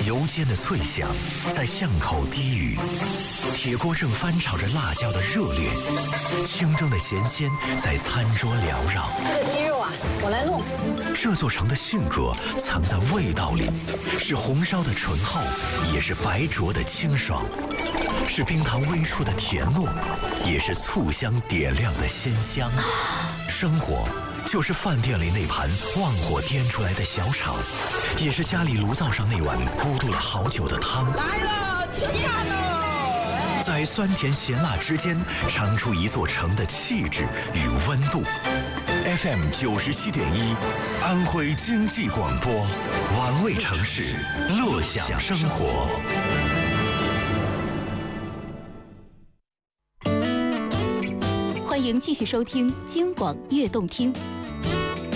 油煎的脆香在巷口低语，铁锅正翻炒着辣椒的热烈，清蒸的咸鲜在餐桌缭绕。 这个鸡肉啊，我来弄。 这座城的性格藏在味道里，是红烧的醇厚，也是白灼的清爽，是冰糖微出的甜糯，也是醋香点亮的鲜香。生活就是饭店里那盘旺火颠出来的小炒，也是家里炉灶上那碗咕嘟了好久的汤。 来了，吃饭喽！ 在酸甜咸辣之间，尝出一座城的气质与温度。FM 97.1，安徽经济广播，玩味城市，乐享生活。 欢迎继续收听京广悦动听